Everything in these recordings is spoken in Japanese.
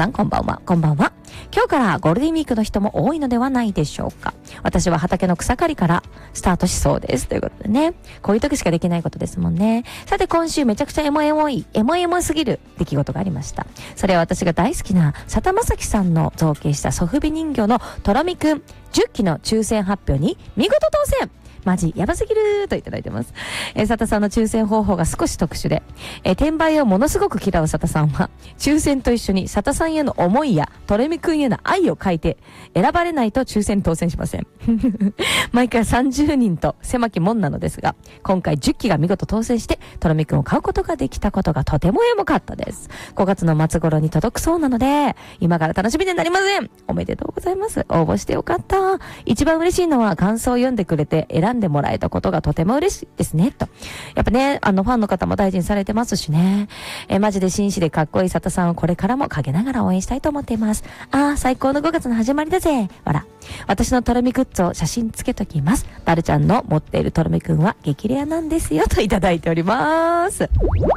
さんこんばんは。こんばんは。今日からゴールデンウィークの人も多いのではないでしょうか。私は畑の草刈りからスタートしそうです。ということでね。こういう時しかできないことですもんね。さて今週めちゃくちゃエモエモすぎる出来事がありました。それは私が大好きな佐田正樹さんの造形したソフビ人形のトロミくん10期の抽選発表に見事当選。マジやばすぎるといただいてます。佐田さんの抽選方法が少し特殊で、転売をものすごく嫌う佐田さんは、抽選と一緒に佐田さんへの思いやトレミくんへの愛を書いて、選ばれないと抽選当選しません。毎回30人と狭き門なのですが、今回10期が見事当選して、トレミくんを買うことができたことがとてもエモかったです。5月の末頃に届くそうなので、今から楽しみでなりません。おめでとうございます。応募してよかった。一番嬉しいのは感想を読んでくれて選んでもらえたことがとても嬉しいですね、と。やっぱね、ファンの方も大事にされてますしね。マジで紳士でかっこいい佐田さんをこれからも陰ながら応援したいと思っています。最高の5月の始まりだぜ。わら。私のトロミグッズを写真つけときます。ダルちゃんの持っているトロミくんは激レアなんですよ、といただいております。や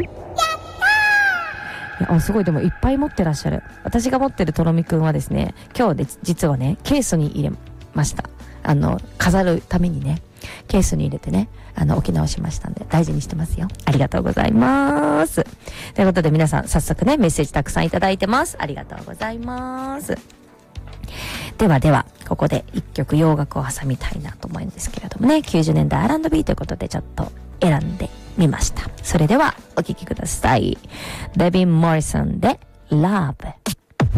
ったー！すごい、でもいっぱい持ってらっしゃる。私が持ってるトロミくんはですね、今日で実はね、ケースに入れました。飾るためにね。ケースに入れてね、置き直しましたんで、大事にしてますよ。ありがとうございます。ということで皆さん、早速ね、メッセージたくさんいただいてます。ありがとうございます。では、ここで一曲洋楽を挟みたいなと思うんですけれどもね、90年代 R&B ということでちょっと選んでみました。それでは、お聴きください。デビン・モリソンで Love。